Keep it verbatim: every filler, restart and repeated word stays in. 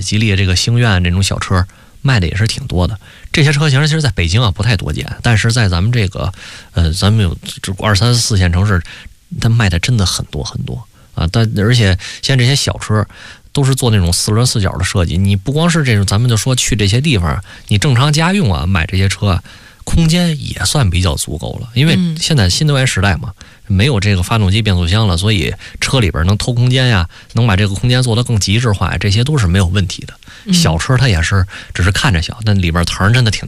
吉利这个星愿这种小车卖的也是挺多的。这些车型其实在北京啊不太多见，但是在咱们这个呃咱们有这二三四线城市，它卖的真的很多很多啊。但而且像这些小车都是做那种四轮四角的设计，你不光是这种，咱们就说去这些地方，你正常家用啊买这些车啊，空间也算比较足够了。因为现在新能源时代嘛，没有这个发动机变速箱了，所以车里边能偷空间呀，能把这个空间做得更极致化，这些都是没有问题的。小车它也是只是看着小，但里边腾真的挺